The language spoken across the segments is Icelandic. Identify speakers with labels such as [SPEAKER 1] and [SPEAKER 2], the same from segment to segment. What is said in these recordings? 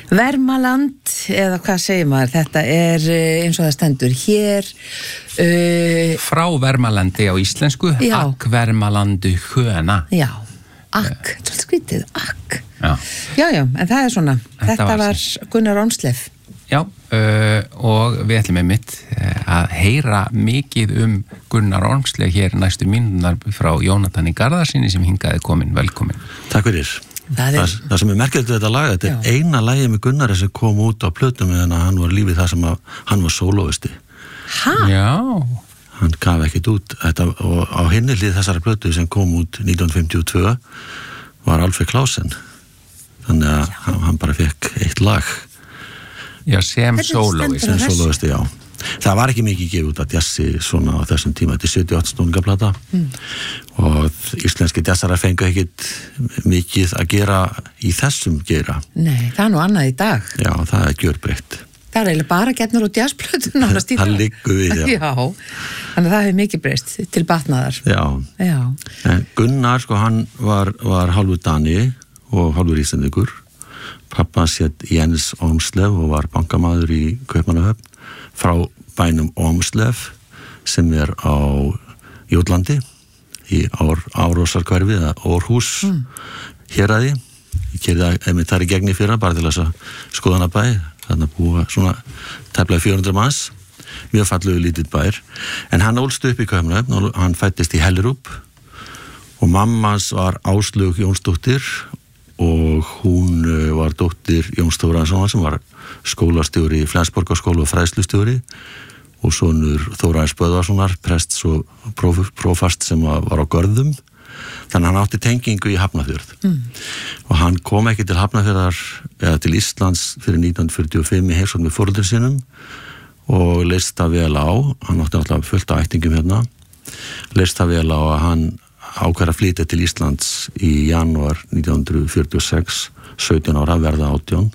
[SPEAKER 1] Vermaland, eða hvað segir maður, þetta eins og það stendur hér.
[SPEAKER 2] Frá Vermalandi á íslensku, Akk Vermalandu Höna.
[SPEAKER 1] Já, Akk, svolítið skrítið, Akk.
[SPEAKER 2] Já,
[SPEAKER 1] en það svona, þetta var Gunnar Ormslev.
[SPEAKER 2] Já, og við ætlum einmitt að heyra mikið Gunnar Ormslev hér næstu mínúturnar frá Jónatani Garðarsyni sem hingaði velkomin.
[SPEAKER 3] Takk fyrir. Það sem merkilegt við þetta lag, þetta eina lagið með Gunnari sem kom út á plötum meðan að hann var lífið það sem að hann var sólóisti.
[SPEAKER 2] Já.
[SPEAKER 3] Hann gaf ekkert út þetta, og á hinni hlið þessari plötu sem kom út 1952 var Alfred Klausen. Þannig að hann bara fekk eitt lag.
[SPEAKER 2] Já, sem
[SPEAKER 3] sólóisti, já. Það var ekki mikið gefið út að jazzi svona á þessum tíma, þetta 78 snúningaplata og íslenski jazzarar fengu ekkit mikið að gera í þessum gera.
[SPEAKER 1] Nei, það nú annað í dag.
[SPEAKER 3] Já, það gjörbreytt.
[SPEAKER 1] Það eiginlega bara getnur út jazzplötun nánast í dag.
[SPEAKER 3] Það liggur við, já.
[SPEAKER 1] Já, þannig að það hefur mikið breyst til batnaðar.
[SPEAKER 3] Já. En Gunnar, sko, hann var hálfur Dani og hálfur Íslendingur. Pappa hét Jens Ormslev og var bankamaður í Kaupmannahöfn frá bænum Ormslev sem á Jótlandi í Árósarhverfi eða Órhús héraði. Ég keyrði einmitt þar í gegn í fyrra bara til þess að skoða hana bæ, þannig að búa svona tæplega 400 manns, mjög fallegu lítið bær. En hann ólst upp í Kaupmannahöfn og hann fæddist í Hellerup og mammans var Áslaug Jónsdóttir og hún var dóttir Jóns Þóraðssonar sem var skólastjóri í Flensborgarskóla og fræðslustjóri og sonur Þóraðs Böðvarssonar, prests og prófast sem var á Görðum. Þannig að hann átti tengingu í Hafnarfjörð. Og hann kom ekki til Hafnarfjörðar eða til Íslands fyrir 1945 í heimsókn með foreldrum sínum og leist það vel á, hann átti náttúrulega fullt af ættingum hérna, leist það vel á að hann ákveður að flytja til Íslands í janúar 1946, 17 ára, verða 18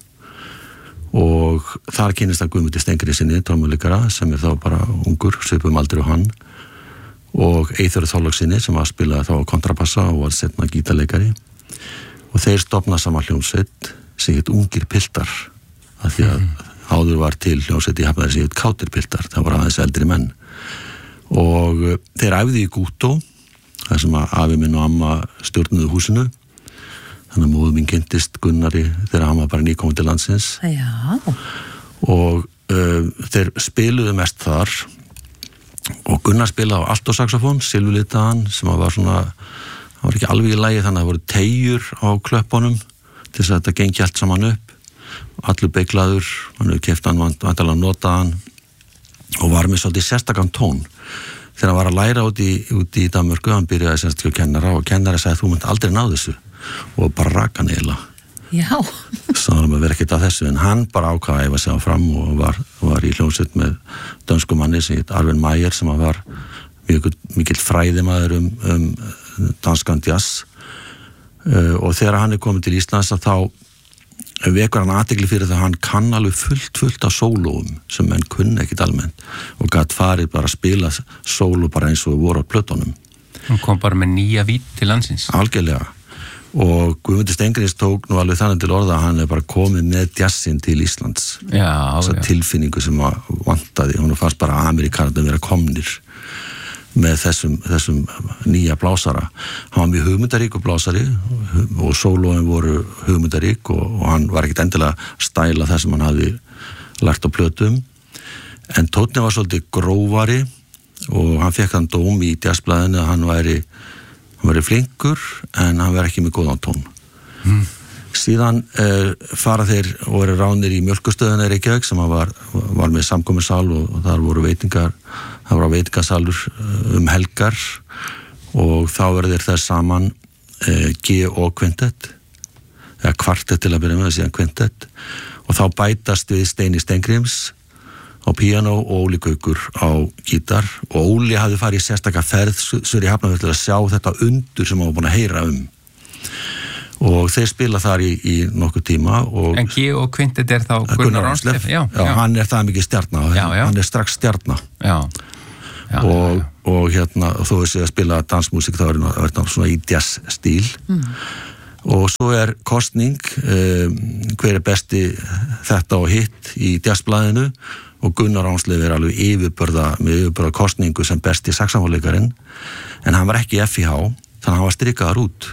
[SPEAKER 3] og þar kynnist að Guðmundi Steingrímssyni, trommuleikara sem þá bara ungur, svipum aldrei og hann og Eyþóri Þorlákssyni sem var að spila þá kontrabassa og var setna gítarleikari og þeir stofna saman hljómsveit sem hét Ungir piltar af því að áður var til hljómsveit í Hafnarfirði sem hét Kátir piltar, það var aðeins eldri menn og þeir æfðu í Gútó þar sem að afi minn og amma stjórnuðu húsinu þannig að móður mín kynntist Gunnari þegar hann var bara nýkominn til landsins.
[SPEAKER 1] Já.
[SPEAKER 3] Og þeir spiluðu mest þar og Gunnar spilaði á altosaxofón, silfurlitaðan sem var svona, það var ekki alveg í lagi þannig að það voru teygjur á klöppunum til þess að þetta gengi allt saman upp allur beiglaður, hann hefur keypt hann vandalega notaðan og var með svolítið sérstakann tón. Þegar hann var að læra út í Danmörku, hann byrjaði semst til kennara og kennari sagði þú munt aldrei ná þessu og bara raka hann eiginlega.
[SPEAKER 1] Já.
[SPEAKER 3] Sannar að vera ekkert af þessu en hann bara ákvaði að æfa sig áfram og var í hljómsveit með dönsku manni sem heit Arven Meyer sem var mikill fræðimaður danskan jazz og þegar hann komið til Íslands að þá vekur hann athygli fyrir það að hann kann alveg fullt af sólóum sem menn kunni ekkit almennt og gat farið bara að spila sóló bara eins og voru á plötunum.
[SPEAKER 2] Hann kom bara með nýja vít til landsins.
[SPEAKER 3] Algjörlega. Og Guðmundur Steingríms tók nú alveg þannig til orða að hann bara komið með jazzin til Íslands.
[SPEAKER 2] Já.
[SPEAKER 3] Þessa tilfinningu sem vantaði. Hún fannst bara Amerikanarnir vera komnir með þessum nýja blásara. Hann var mjög hugmyndarík og blásari og sólóin voru hugmyndarík og hann var ekkit endilega stæla það sem hann hafði lært á plötum en tónni var svolítið grófari og hann fekk þann dóm í jazzblaðinu að hann væri flinkur en hann væri ekki með góðan tón. Síðan fara þeir og voru ránir í Mjölkustöðuna í Reykjavík sem var með samkomusal og þar voru það var veitingasalur helgar og þá verður þeir þess saman G.O. kvintett eða kvartett til að byrja með síðan kvintett og þá bætast við Steini Steingríms á píanó og Óli Gaukur á gítar og Óli hafði farið í sérstaka ferð sur í Hafnarfjörð til að sjá þetta undur sem hann var búin að heyra og þeir spila þar í nokkuð tíma og
[SPEAKER 2] en G.O. kvintett þá Gunnar Ormslev? Já,
[SPEAKER 3] hann það mikið stjarna hann strax stjarna og hérna þó þessi að spila dansmusík þá það svona í jazz stíl og svo kosning hver besti þetta og hitt í jazzblaðinu og Gunnar Ánsleif alveg yfirburða kosningu sem besti saxófónleikarinn en hann var ekki í FIH þannig að hann var strikaður út.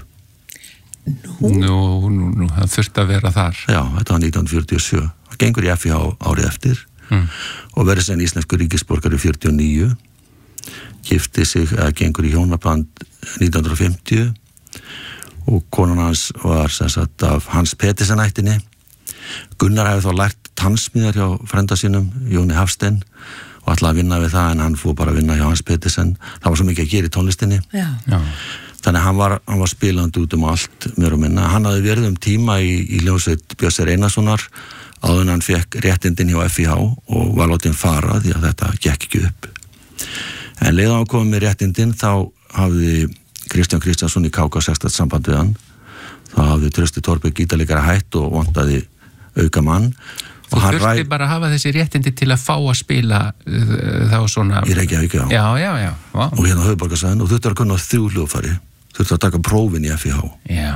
[SPEAKER 2] Nú, það þurfti að vera þar.
[SPEAKER 3] Já, þetta var 1947. Hann gengur í FIH árið eftir og verður sen íslenskur ríkisborgari 49, gifti sig gengur í hjónaband 1950 og konan hans var sem sagt af Hans Petersen ættinni. Gunnar hefði þá lært tannsmíðar hjá frænda sínum, Jóni Hafstein, og ætlaði að vinna við það en hann fór bara að vinna hjá Hans Petersen. Það var svo mikið að gera í tónlistinni.
[SPEAKER 1] Já.
[SPEAKER 3] Þannig að hann var spilandi út allt, mér og minna. Hann hafði verið tíma í hljómsveit Björsir Einarssonar áður en hann fekk réttindin hjá FIH og var látinn fara því að þetta gekk ekki upp. En leiðan hann komið með réttindin þá hafði Kristján Kristjánsson í KK16 samband við hann. Þá hafði Trausti Torberg gítarleikari hætt og vantaði auka mann.
[SPEAKER 2] Þú þurfti bara að hafa þessi réttindi til að fá að spila þá svona...
[SPEAKER 3] Í Reykjavík, já.
[SPEAKER 2] Já. Wow.
[SPEAKER 3] Og hérna á höfuðborgarsvæðinu og þurfti að kunna 3 hljóðfæri. Þurfti að taka prófin í FIH.
[SPEAKER 2] Já.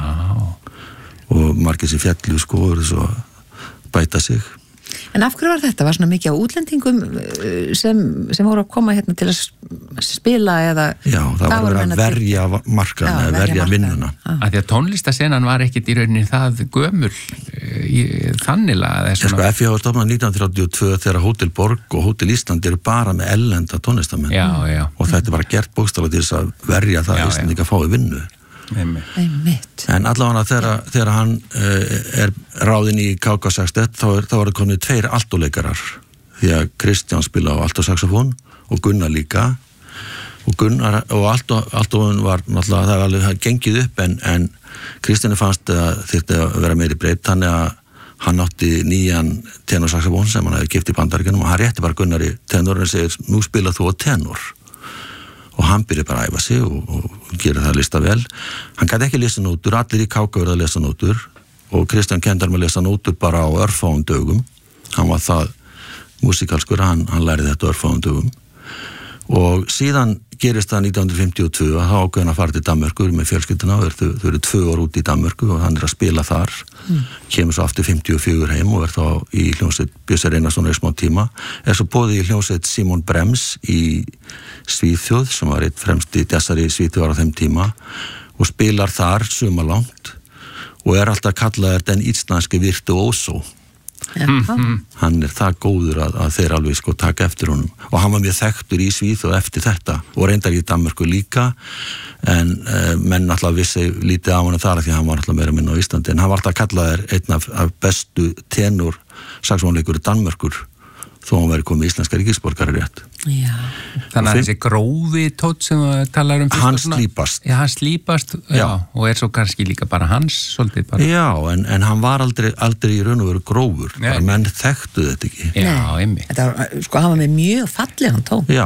[SPEAKER 3] Og margir sem fjallu voru svo bæta sig.
[SPEAKER 1] En af hverju var þetta? Var svona mikið á útlendingum sem voru að koma hérna til að spila eða...
[SPEAKER 3] Já, það var að verja markaðna, verja vinnuna.
[SPEAKER 2] Af því að tónlistasenan var ekkit í rauninni það gömul þannilega.
[SPEAKER 3] Sko, FIH var stofnað 1932 þegar Hótel Borg og Hótel Ísland eru bara með ellenda tónlistamenn.
[SPEAKER 2] Já.
[SPEAKER 3] Og þetta bara gert bókstaflega til þess að verja það að Íslandingar fái vinnu.
[SPEAKER 1] Einmitt.
[SPEAKER 3] En allavega þegar hann ráðinn í KK61 þá var það komið 2 altoleikarar því að Kristján spila á altosaxofón og Gunnar líka og Gunnar og altofón var náttúrulega það var alveg gengið upp en Kristjáni fannst að þyrfti að vera meiri breytt þannig að hann átti nýjan tenorsaxofón sem hann hefði gift í Bandaríkjunum og hann rétti bara Gunnar í tenor og segir nú spila þú á tenor og hann byrja bara að æfa sig og gera það lista vel. Hann gæti ekki lesa nótur, allir í KK verða að lesa nótur og Kristján kendar með að lesa nótur bara á örfáum dögum. Hann var það músikalskur, hann lærði þetta örfáum dögum og síðan gerist það 1952 að þá ákveðin að fara til Danmörku með fjölskylduna og þau eru 2 ár út í Danmörku og hann að spila þar kemur svo aftur 54 heim og þá í hljómsveit Björsir Einarssonar í smá tíma svo boðið í hljómsveit Simon Brems í Svíþjóð sem var eitt fremsti jazzari í Svíþjóð á þeim tíma og spilar þar sumalangt og alltaf kallaður den íslenski virtuóso. Hann það góður að þeir alveg sko taka eftir honum og hann var mjög þekktur í Svíþjóð eftir þetta og reyndar í Danmörku líka en menn alltaf vissi lítið á hann þar því að hann var alltaf meira minna á Íslandi en hann var alltaf kallaður einn af bestu tenor saxófónleikur í Danmörkur þó hann verið komið íslenska ríkisborgari rétt.
[SPEAKER 1] Já.
[SPEAKER 2] Þannig að þessi grófi tótt sem þú talar
[SPEAKER 3] hann slípast.
[SPEAKER 2] Já, hann slípast og svo kannski líka bara hans svolítið bara.
[SPEAKER 3] Já, en hann var aldrei í raun og veru grófur bara menn þekktu þetta ekki.
[SPEAKER 2] Já, einmitt.
[SPEAKER 1] Þetta var, sko, hann var með mjög fallegan tón.
[SPEAKER 3] Já.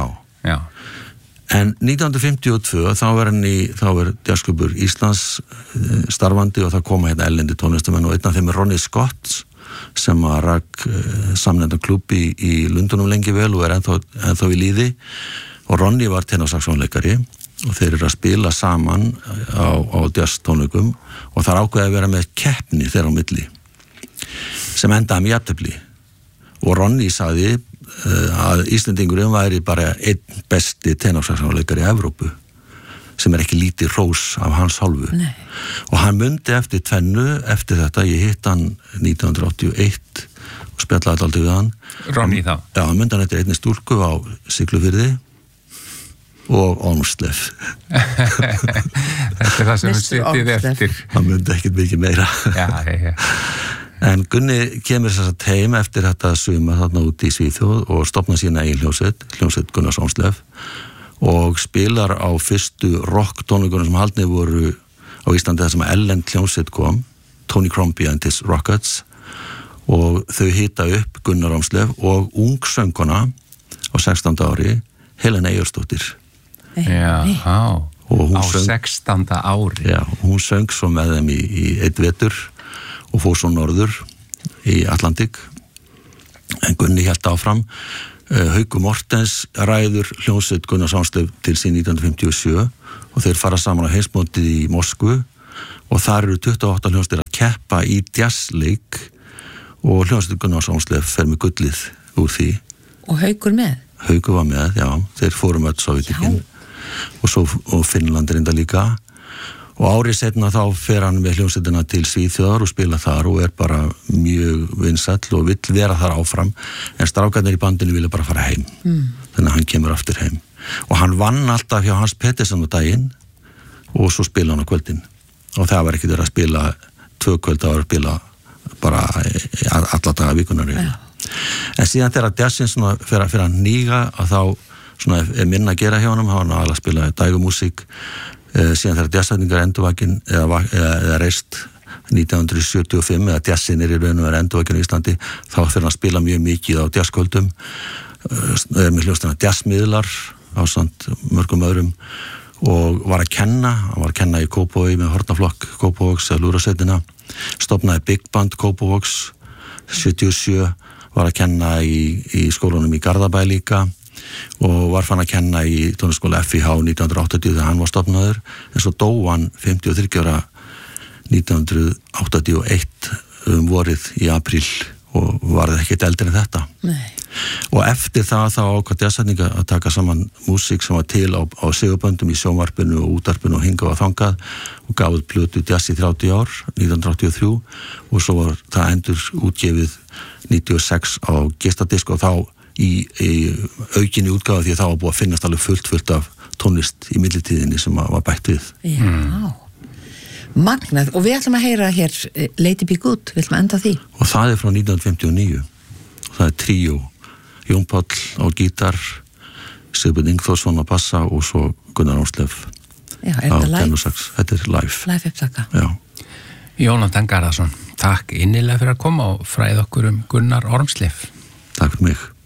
[SPEAKER 3] En 1952 þá var jazzklúbbur Íslands starfandi og það koma hérna erlendi tónlistamenn og einn af þeim Ronnie Scott sem að rak samnefndan klubb í Lundunum lengi vel og ennþá í líði og Ronnie var tenorsaxónleikari og þeir eru að spila saman á jazztónleikum og það ákveði að vera með keppni þeirra á milli sem endaði með jafntefli og Ronnie sagði að Íslendingurinn væri bara einn besti tenorsaxónleikari í Evrópu sem ekki lítið hrós af hans hálfu.
[SPEAKER 1] Nei.
[SPEAKER 3] Og hann mundi eftir tvennu eftir þetta, ég hitt hann 1981 og spjallaði aldrei við hann.
[SPEAKER 2] Ronnie þá?
[SPEAKER 3] Já, hann mundi hann eftir einni stúlku á Siglufirði og Ormslev.
[SPEAKER 2] Þetta það sem við sitið eftir.
[SPEAKER 3] Hann mundi ekkert mikið meira.
[SPEAKER 2] Já.
[SPEAKER 3] En Gunni kemur þess að heim eftir þetta suma þarna út í Svíþjóð og stofna sína eigin hljómsveit Gunnars Ormslev og spilar á fyrstu rock tónleikunum sem haldnir voru á Íslandi þar sem ellend hljómsveit kom, Tony Crombie and his Rockets og þau hita upp Gunnar Ormslev og ungsönguna á 16. ári Helena Eyjólfsdóttir.
[SPEAKER 2] Já,
[SPEAKER 3] og hún
[SPEAKER 2] á 16. ári.
[SPEAKER 3] Já, hún söng svo með þeim í einn vetur og fór svo norður í Atlantik en Gunni hélt áfram. Haukur Mortens ræður hljómsveit Gunnars Ormslev til sín 1957 og þeir fara saman á heimsmótið í Moskvu og þar eru 28 hljómsveitir að keppa í jazzleik og hljómsveitur Gunnars Ormslev fer með gullið úr því.
[SPEAKER 1] Og Haukur með?
[SPEAKER 3] Haukur var með, já, þeir fórum öll Sovétríkin og Finnland reynda líka. Og árið setna þá fer hann með hljómsveitina til Svíþjóðar og spila þar og bara mjög vinsæll og vill vera þar áfram, en strákarnir í bandinu vilja bara fara heim. Þannig að hann kemur aftur heim. Og hann vann alltaf hjá Hans Pettersson á daginn og svo spila hann á kvöldin. Og það var ekkert verið að spila 2 kvöld, það var að spila bara alla daga vikunar. En síðan þegar jazzin svona fyrir að nýga, að þá svona minna að gera hjá honum, hann var að spila dægumúsík. Síðan þegar jazzsetningar endurvakin eða reist 1975, eða jazzin í raun og veru endurvakin í Íslandi, þá fyrir hann að spila mjög mikið á jazzkvöldum með hljóstina jazzmiðlar ásamt mörgum öðrum og var að kenna í Kópavogi með hornaflokk Kópavogs eða lúðrasveitina, stofnaði Big Band Kópavogs 77, var að kenna í skólanum í Garðabæ líka og var fann að kenna í tónlistarskóla FIH 1980 þegar hann var stofnaður, en svo dó hann 53 ára 1981 vorið í apríl og var það ekkert eldri en þetta.
[SPEAKER 1] Nei.
[SPEAKER 3] Og eftir það þá ákvað jazzsetninga að taka saman músík sem var til á segurböndum í sjónvarpinu og útvarpinu og hingað og þangað og gaf út plötu jazz í 30 ár 1983 og svo var það endur útgefið 96 á geisladisk og þá í aukinni útgáfa því að það var búið að finnast alveg fullt af tónlist í millitíðinni sem var bætt við.
[SPEAKER 1] Já, magnað. Og við ætlum að heyra hér Lady Be Good, við ætlum að enda því.
[SPEAKER 3] Og það frá 1959 og það tríó, Jón Páll á gítar, Sigbjörn Ingþórsson á bassa og svo Gunnar Ormslev á tenorsax. Þetta live.
[SPEAKER 1] Live upptaka.
[SPEAKER 3] Já.
[SPEAKER 2] Jónatan Garðarsson, takk innilega fyrir að koma og fræða okkur Gunnar Ormslev.
[SPEAKER 3] Takk fyrir mig.